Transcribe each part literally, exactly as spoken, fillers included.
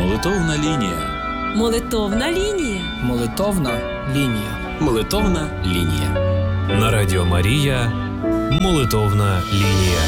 Молитовна лінія. Молитовна лінія. Молитовна лінія. Молитовна лінія. На Радіо Марія. Молитовна лінія.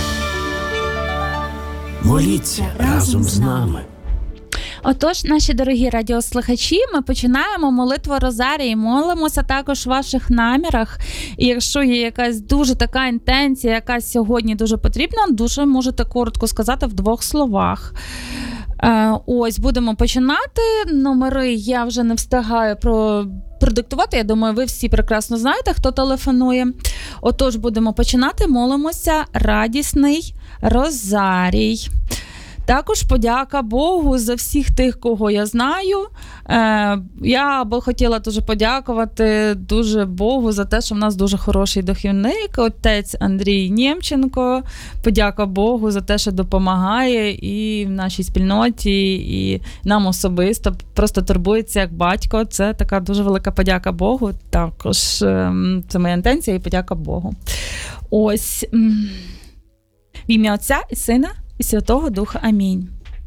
Моліться разом з нами. Отож, наші дорогі радіослухачі, ми починаємо молитву Розарії, молимося також в ваших намірах. І якщо є якась дуже така інтенція, яка сьогодні дуже потрібна, дуже можете коротко сказати в двох словах. Ось, будемо починати. Номери я вже не встигаю про... продиктувати. Я думаю, ви всі прекрасно знаєте, хто телефонує. Отож, будемо починати. Молимося радісний Розарій. Також подяка Богу за всіх тих, кого я знаю. Е, я би хотіла дуже подякувати дуже Богу за те, що в нас дуже хороший духовник, отець Андрій Нємченко. Подяка Богу за те, що допомагає і в нашій спільноті, і нам особисто. Просто турбується як батько. Це така дуже велика подяка Богу. Також е, це моя інтенція і подяка Богу. Ось. В ім'я Отця і Сина і Святого Духа. Амінь.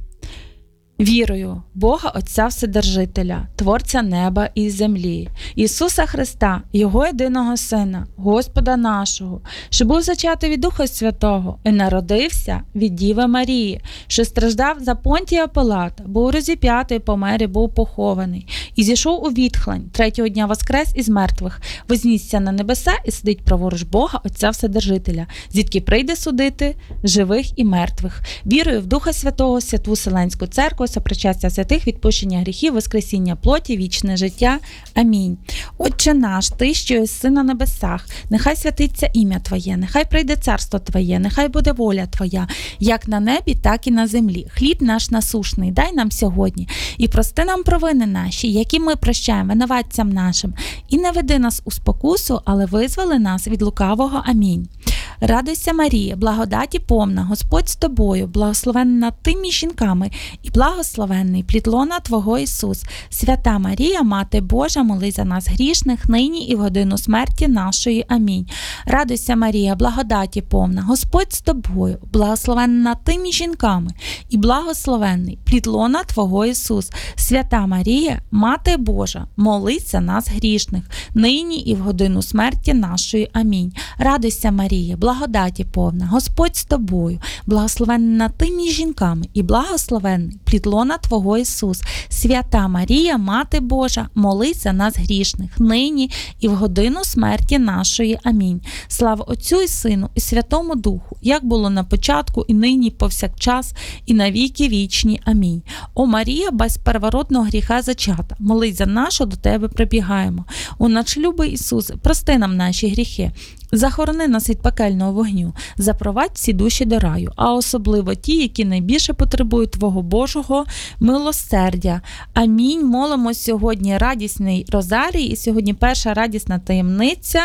Вірую в Бога Отця Вседержителя, Творця неба і землі, Ісуса Христа, Його єдиного Сина, Господа нашого, що був зачатий від Духа Святого і народився від Діви Марії, що страждав за Понтія Пилата, був розіп'ятий, помер і був похований, і зійшов у відхлань, третього дня воскрес із мертвих, вознісся на небеса і сидить праворуч Бога Отця Вседержителя, звідки прийде судити живих і мертвих. Вірую в Духа Святого, Святу Вселенську Церкву, сопричастя святих, відпущення гріхів, воскресіння плоті, вічне життя. Амінь. Отче наш, Ти, що єси на небесах, нехай святиться ім'я Твоє, нехай прийде царство Твоє, нехай буде воля Твоя, як на небі, так і на землі. Хліб наш насушний дай нам сьогодні, і прости нам провини наші, які ми прощаємо винуватцям нашим. І не веди нас у спокусу, але визволи нас від лукавого. Амінь. Радуйся, Марія, благодаті повна, Господь з тобою, благословенна ти між жінками, і благословенний плід лона Твого Ісус. Свята Марія, Мати Божа, молись за нас грішних, нині і в годину смерті нашої. Амінь. Радуйся, Марія, благодаті повна, Господь з тобою, благословенна ти між жінками, і благословенний плід лона Твого Ісус. Свята Марія, Мати Божа, молись за нас грішних, нині і в годину смерті нашої. Амінь. Радуйся, Марія, благодаті повна, Господь з тобою, благословенна ти між жінками, і благословенний плід лона Твого Ісус. Свята Марія, Мати Божа, молись за нас грішних, нині і в годину смерті нашої. Амінь. Слава Отцю і Сину, і Святому Духу, як було на початку, і нині, і повсякчас, і на віки вічні. Амінь. О Марія, без первородного гріха зачата, молись за нас, що до Тебе прибігаємо. О наш любий Ісусе, прости нам наші гріхи, захорони нас від пекельного вогню, запровадь всі душі до раю, а особливо ті, які найбільше потребують Твого Божого милосердя. Амінь. Молимо сьогодні радісний Розарій, і сьогодні перша радісна таємниця.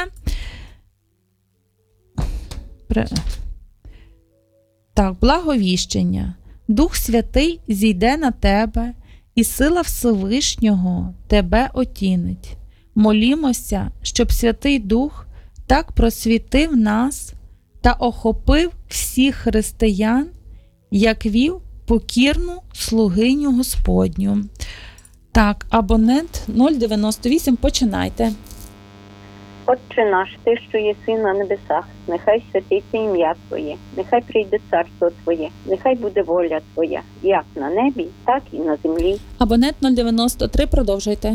Так, благовіщення. Дух Святий зійде на тебе, і сила Всевишнього тебе отінить. Молімося, щоб Святий Дух так просвітив нас та охопив всіх християн, як вів покірну слугиню Господню. Так, абонент нуль дев'яносто вісім, починайте. Отче наш, Ти, що єси на небесах, нехай святиться ім'я Твоє, нехай прийде царство Твоє, нехай буде воля Твоя, як на небі, так і на землі. Абонент нуль дев'яносто три, продовжуйте.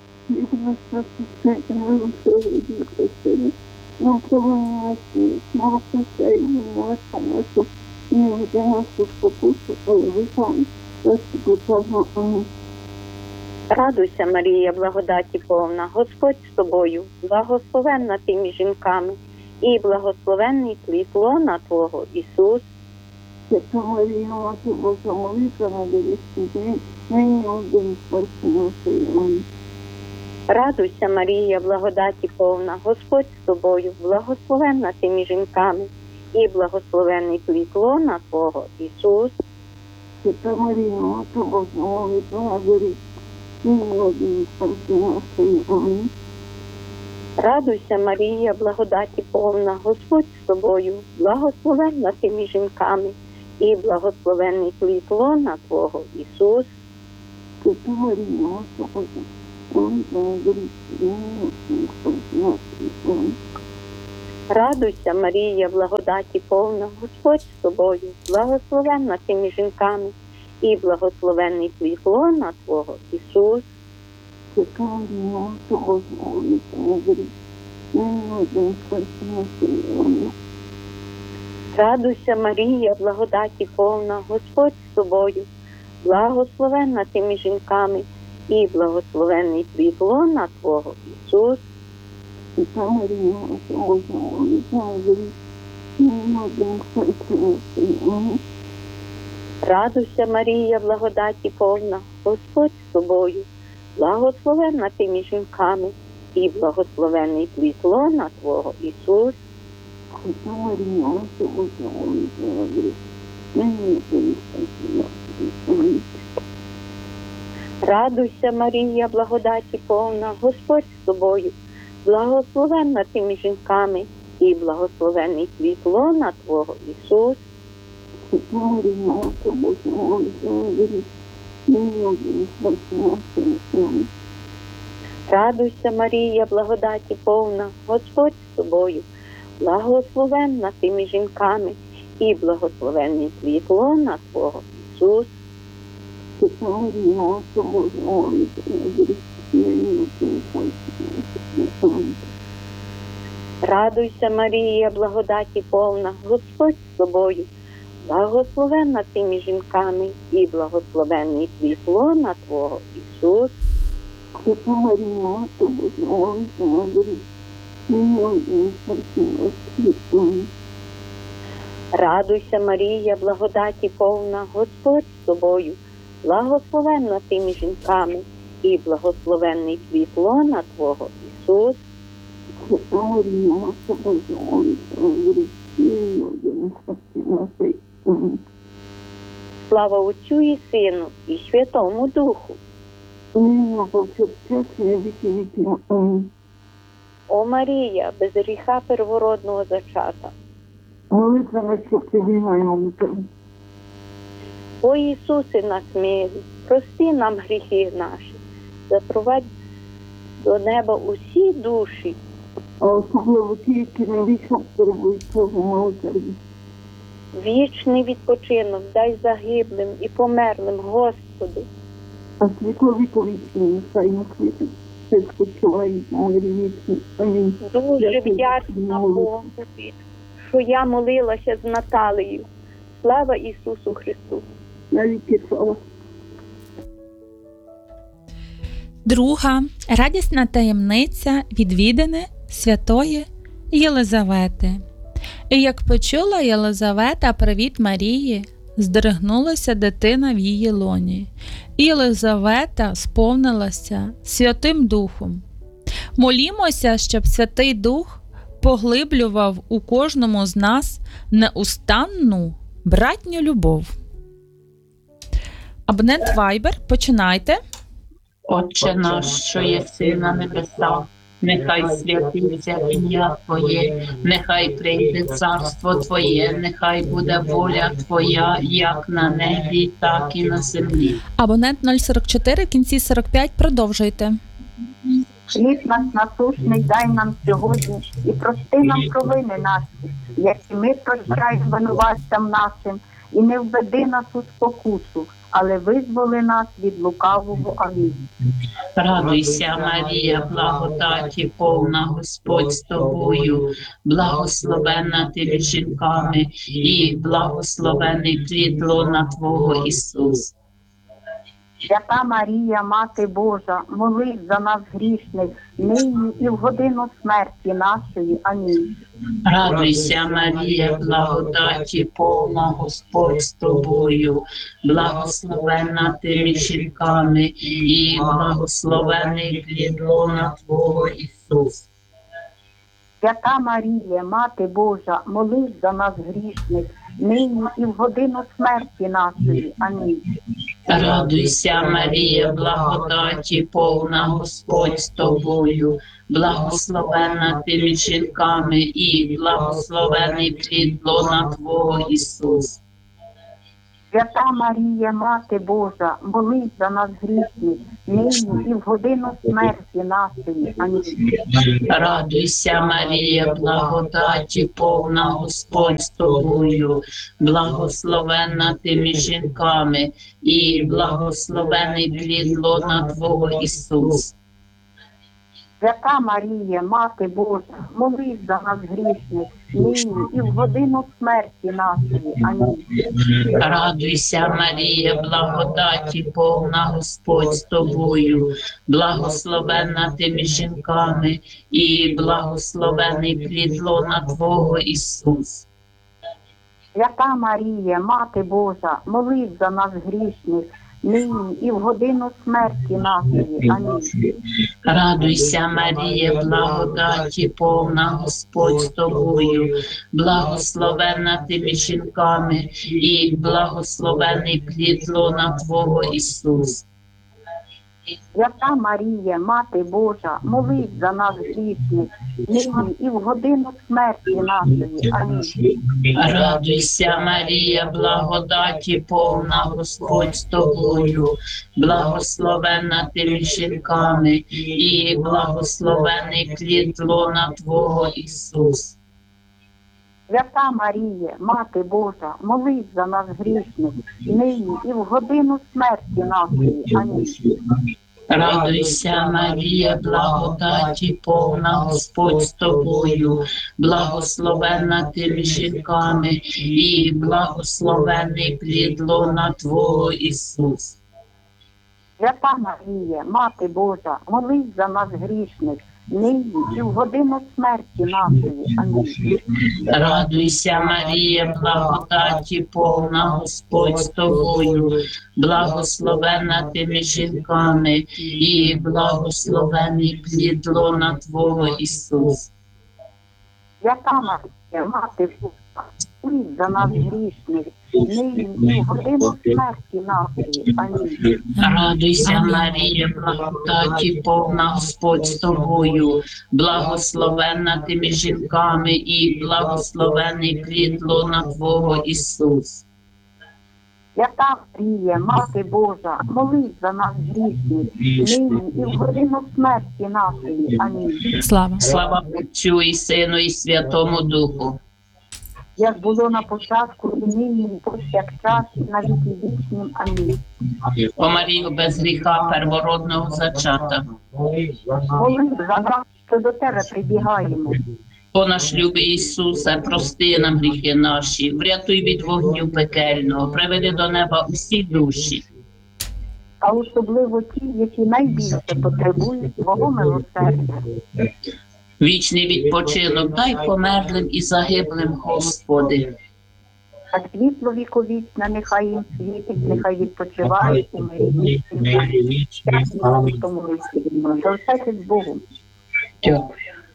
Радуйся, Марія, благодаті повна, Господь з тобою, благословенна ти між жінками, і благословенний плід лона Твого Ісус. Свята Марія, Мати Божа, молися на грішних, нині і в годину смерті нашої. Амінь. Радуйся, Марія, благодаті повна, Господь з тобою, благословенна ти між жінками, і благословенний плід лона Твого Ісус. Свята Марія, Мати Божа, молися на грішних, нині і в годину смерті нашої. Амінь. Радуйся, Марія, благодаті повна, Господь з тобою, благословенна ти між жінками, і благословенний плід лона Твого Ісус. Свята Марія, Мати Божа, молитва на гріх, нині смерті нашої. Амінь. Радуйся, Марія, благодаті повна, Господь з тобою, благословенна ти між жінками, і благословенний плід лона Твого, Ісус. Свята Марія, Мати Божа, молитва на гріх, нині смерті нашої. Амінь. Радуйся, Марія, благодаті повна, Господь з тобою, благословенна ти між жінками, і благословенний плід лона Твого, Ісус. Свята Марія, Мати Божа, молитва на гріх, нині смерті нашої. Амінь. Радуйся, Марія, благодаті повна, Господь з тобою, благословенна ти між жінками, і благословенний плід лона Твого, Ісус. Свята Марія, Мати Божа, молитва на гріх, нині смерті нашої. Амінь. Радуйся, Марія, благодаті повна, Господь з тобою, благословенна ти між жінками, і благословенний плід лона Твого, Ісус. Свята Марія, Мати Божа, молитва на гріх, нині смерті нашої. Амінь. Радуйся, Марія, благодаті повна, Господь з тобою, благословенна ти між жінками, і благословенний плід лона Твого, Ісус. Свята Марія, Мати Божа, молитва на гріх, нині смерті нашої. Амінь. Радуйся, Марія, благодаті повна, Господь з тобою, благословенна ти між жінками, і благословенний плід лона Твого, Ісус. Свята Марія, Мати Божа, молитва на гріх, нині смерті нашої. Амінь. Радуйся, Марія, благодаті повна, Господь з тобою, благословенна ти між жінками, і благословенний плід лона Твого, Ісус. Свята Марія, Мати Божа, молитва на гріх, нині смерті нашої. Амінь. Слава Отцю і Сину, і Святому Духу. Нині повсякчас і на віки віків. Амінь. О Марія, без гріха первородного зачата. Молитва на що приймаємо від тебе. О Ісусе наш милий, прости нам гріхи наші, запровадь до неба усі душі, А особливо ті, які найбільше потребують Твого милосердя. вічний відпочинок дай загиблим і померлим, Господи. А світло віковічне, нехай на світі, все спочивають у мирі вічні. Амінь. Дуже Дякую вдячна за молитву. Богові, що я молилася з Наталею. Слава Ісусу Христу! Навіки слава. Друга радісна таємниця відвідини святої Єлизавети. І як почула Єлизавета привіт Марії, здригнулася дитина в її лоні. І Єлизавета сповнилася Святим Духом. Молімося, щоб Святий Дух поглиблював у кожному з нас неустанну братню любов. Абонент Вайбер, починайте. Отче наш, що єси на небесах, нехай святиться ім'я Твоє, нехай прийде царство Твоє, нехай буде воля Твоя, як на небі, так і на землі. Абонент нуль сорок чотири, в кінці сорок п'ять, продовжуйте. Хліб наш насущний дай нам сьогодні і прости нам провини наші, як і ми прощаємо винуватцям нашим, і не введи нас у спокусу, але визволи нас від лукавого. Амінь. Радуйся, Марія, благодаті повна, Господь з тобою, благословенна ти між жінками, і благословений плід лона Твого, Ісус. Свята Марія, Мати Божа, молись за нас грішних, нині і в годину смерті нашої. Амінь. Радуйся, Марія, благодаті повна, Господь з тобою, благословенна ти між жінками, і благословений плід лона Твого, Ісус. Свята Марія, Мати Божа, молись за нас грішних, нині і в годину смерті нашої. Амінь. Радуйся, Марія, благодаті повна, Господь з тобою, благословенна ти між жінками, і благословений плід лона Твого, Ісус. Свята Марія, Мати Божа, молись за нас грішних, нині і в годину смерті нашої. Амінь. Радуйся, Марія, благодаті повна, Господь з тобою, благословенна ти між жінками, і благословений плід лона Твого Ісус. Свята Марія, Мати Божа, молись за нас грішних, нині і в годину смерті нашої. Амінь. Радуйся, Марія, благодаті повна, Господь з тобою, благословенна ти між жінками, і благословений плід лона Твого Ісус. Свята Марія, Мати Божа, молись за нас грішних, нині і в годину смерті нашої. Амінь. Радуйся, Марія, благодаті повна, Господь з тобою, благословенна ти між жінками, і благословений плід лона Твого Ісус. Свята Марія, Мати Божа, молись за нас грішних, нині і в годину смерті нашої. Амінь. Радуйся, Марія, благодаті повна, Господь з тобою, благословенна ти між жінками, і благословений плід лона Твого Ісус. Свята Марія, Мати Божа, молись за нас грішних, нині і в годину смерті нашої. Амінь. Радуйся, Марія, благодаті повна, Господь з тобою, благословенна ти між жінками, і благословений плід лона Твого Ісус. Свята Марія, Мати Божа, молись за нас грішних, нині і в годину смерті нашої. Амінь. Радуйся, Марія, благодаті повна, Господь з тобою, благословенна ти між жінками, і благословений плід лона Твого Ісус. Свята Марія, Мати Божа, молись за нас грішних, нині і в годину смерті нашої. Амінь. Радуйся, Марія, благодаті повна, Господь з тобою, благословенна ти між жінками, і благословений плід лона Твого Ісус. Свята Марія, Мати Божа, молись за нас грішних, нині і в годину смерті нашої. Амінь. Слава. Слава Отцю і Сину, і Святому Духу. Як було на початку, і нині, і повсякчас, і на віки вічні. Амінь. О Марію, без гріха первородного зачата. Молись за нас, що до тебе прибігаємо. О наш любий Ісусе, прости нам гріхи наші, врятуй від вогню пекельного, приведи до неба усі душі. А особливо ті, які найбільше потребують Твого милосердя. Вічний відпочинок дай померлим і загиблим, Господи. А світло віковічне нехай їм світить, нехай відпочивають у мирі. Тому залишайтесь з Богом. Дякую.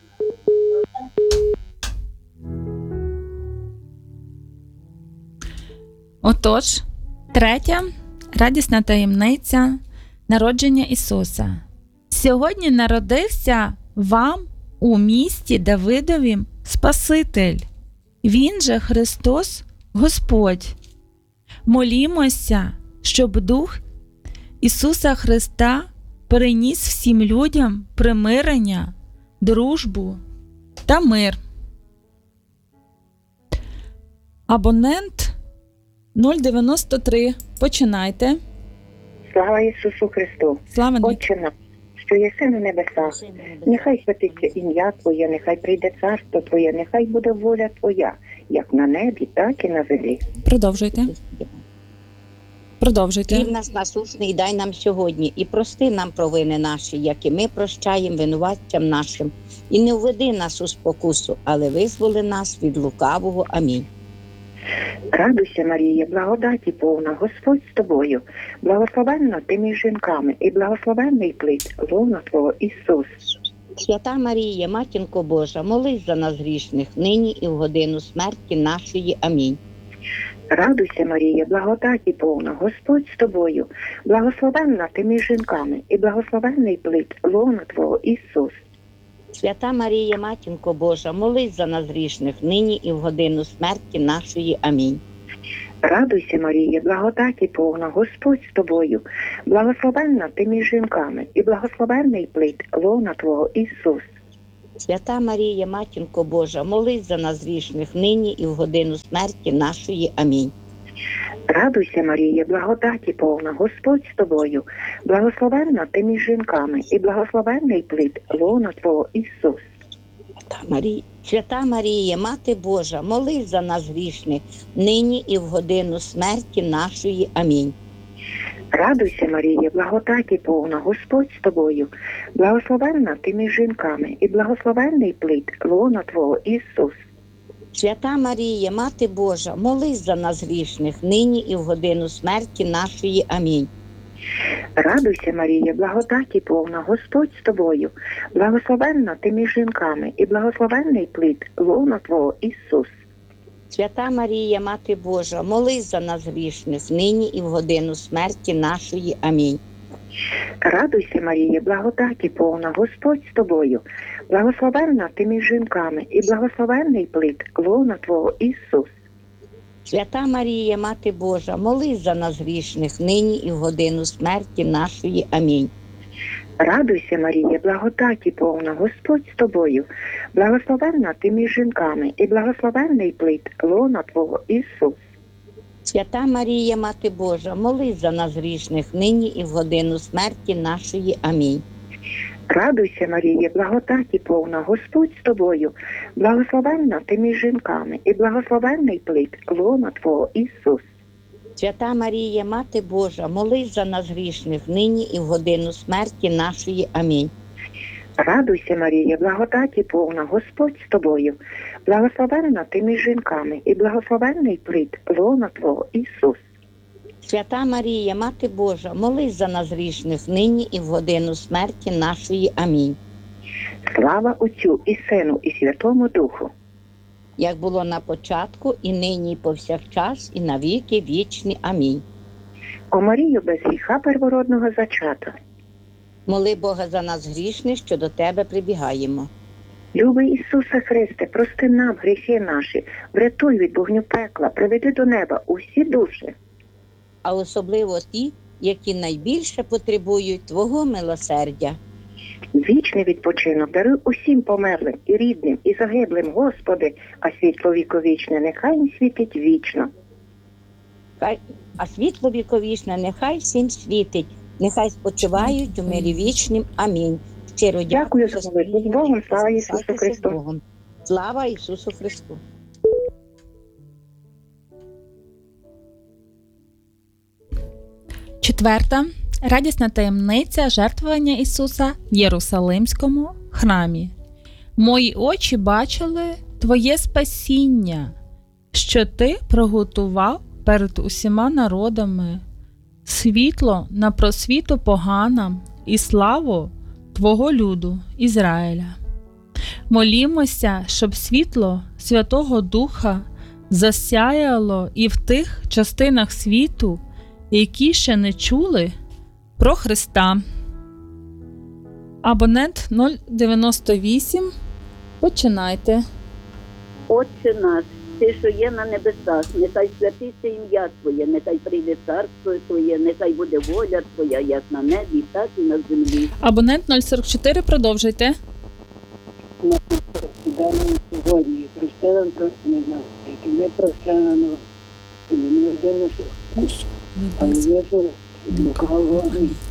Отож, третя радісна таємниця народження Ісуса. Сьогодні народився вам у місті Давидовім Спаситель. Він же Христос Господь. Молімося, щоб Дух Ісуса Христа переніс всім людям примирення, дружбу та мир. Абонент нуль дев'яносто три. Починайте. Слава Ісусу Христу! Слава Отче наш, що єси на небесах, нехай святиться ім'я Твоє, нехай прийде царство Твоє, нехай буде воля Твоя, як на небі, так і на землі. Продовжуйте. Продовжуйте. Хліб наш насущний дай нам сьогодні, і прости нам провини наші, як і ми прощаємо винуватцям нашим. І не введи нас у спокусу, але визволи нас від лукавого. Амінь. Радуйся, Марія, благодаті повна, Господь з тобою, благословенна ти між жінками, і благословенний плід лона Твого Ісус. Свята Марія, Матінко Божа, молись за нас грішних, нині і в годину смерті нашої. Амінь. Радуйся, Марія, благодаті повна, Господь з тобою, благословенна ти між жінками, і благословенний плід лона Твого Ісус. Свята Марія, Матінко Божа, молись за нас грішних, нині і в годину смерті нашої. Амінь. Радуйся, Марія, благодаті повна, Господь з тобою, благословенна ти між жінками, і благословенний плід лона Твого, Ісус. Свята Марія, Матінко Божа, молись за нас грішних нині і в годину смерті нашої. Амінь. Радуйся, Марія, благодаті повна, Господь з тобою, благословенна ти між жінками, і благословенний плід лона Твого, Ісус. Свята Марія, Свята Марія, Мати Божа, молись за нас грішних нині і в годину смерті нашої. Амінь. Радуйся, Марія, благодаті повна, Господь з тобою, благословенна ти між жінками, і благословенний плід лона Твого, Ісус. Свята Марія, Мати Божа, молись за нас грішних нині і в годину смерті нашої. Амінь. Радуйся, Марія, благодаті повна, Господь з тобою, благословенна ти між жінками, і благословенний плід лона Твого, Ісус. Свята Марія, Мати Божа, молись за нас грішних нині і в годину смерті нашої. Амінь. Радуйся, Марія, благодаті повна, Господь з тобою, благословенна ти між жінками, і благословенний плід лона Твого, Ісус. Свята Марія, Мати Божа, молись за нас грішних нині і в годину смерті нашої. Амінь. Радуйся, Марія, благодаті повна, Господь з тобою, благословенна ти між жінками, і благословенний плід лона Твого, Ісус. Свята Марія, Мати Божа, молись за нас грішних нині і в годину смерті нашої. Амінь. Радуйся, Марія, благодаті повна, Господь з тобою, благословенна ти між жінками, і благословенний плід лона Твого, Ісус. Свята Марія, Мати Божа, молись за нас грішних нині і в годину смерті нашої. Амінь. Радуйся, Марія, благодаті повна, Господь з тобою, благословенна ти між жінками, і благословенний плід лона Твого, Ісус. Свята Марія, Мати Божа, молись за нас грішних нині і в годину смерті нашої. Амінь. Слава Отцю і Сину, і Святому Духу. Як було на початку, і нині, і повсякчас, і на віки вічні. Амінь. О Марію, без гріха первородного зачата, моли Бога за нас грішних, що до Тебе прибігаємо. Любий Ісусе Христе, прости нам гріхи наші, врятуй від вогню пекла, приведи до неба усі душі. А особливо ті, які найбільше потребують Твого милосердя. Вічний відпочинок даруй усім померлим і рідним, і загиблим, Господи, а світло віковічне нехай їм світить вічно. Хай, а світло віковічне нехай всім світить, нехай спочивають у мирі вічнім. Амінь. Щиро дякую за молитву. З Богом, слава Ісусу Христу. Слава Ісусу Христу. Четверта радісна таємниця жертвування Ісуса в Єрусалимському храмі. Мої очі бачили Твоє спасіння, що Ти приготував перед усіма народами, світло на просвіту поганам і славу Твого люду Ізраїля. Молімося, щоб світло Святого Духа засяяло і в тих частинах світу, які ще не чули про Христа. Абонент нуль дев'яносто вісім. Починайте. Отче наш, Ти, що є на небесах, нехай святиться ім'я Твоє, нехай прийде царство Твоє, нехай буде воля Твоя, як на небі, так і на землі. Абонент нуль сорок чотири, продовжуйте. Дай нам сьогодні, прости нам просимо нас, які ми прощаємо, і не веди нас у спокусу, але визволи від лукавого.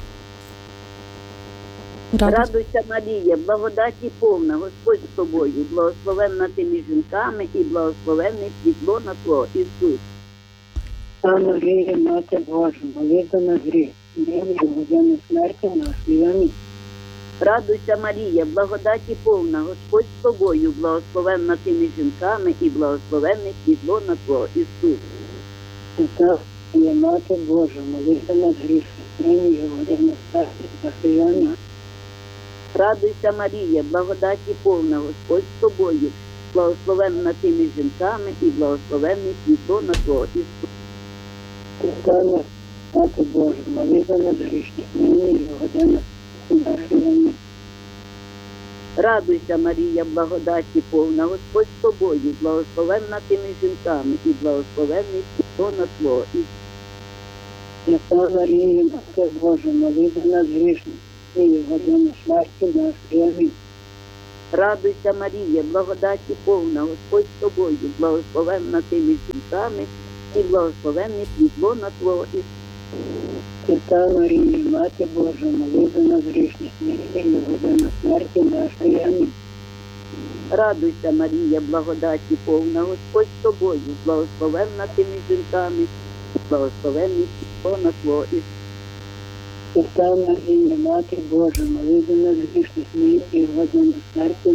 Радуйся, Марія, благодаті повна, Господь з тобою, благословенна ти між жінками і благословенний плід лона Твого, Ісус. Та Марія, Мати Божа, молись за нас гріх, нині і в годину смерті нашої. Амінь. Радуйся, Марія, благодаті повна, Господь з тобою, благословенна ти між жінками і благословенний плід лона Твого, Ісус. Та Марія, Мати Божа, молись за нас гріх, нині і в годину смерті нашої. Амінь. Радуйся, Марія, благодаті повна, Господь з тобою, благословенна ти між жінками і благословенний плід лона Твого, Ісус. Свята Мати Божа, молись за нас грішних, нині і в годину нашої. Амінь. Радуйся, Марія, благодаті повна, Господь з тобою, благословенна ти між жінками, і благословенний плод Твого. І Свята Марія, Мати Божа, молись за нас грішних, і в годину смерті нашої. Амінь. радуйся, Марія, благодаті повна, Господь з тобою, благословенна ти між жінками, і благословенний плід лона Твого. І Свята Марія, Мати Божа, молись за нас грішних, і в годину смерті нашої. Амінь. радуйся, Марія, благодаті повна, Господь з тобою, благословенна ти між жінками, і благословенний плід лона Твого. І Свята Марія, Мати Божа, молись за нас грішних, і в годину смерті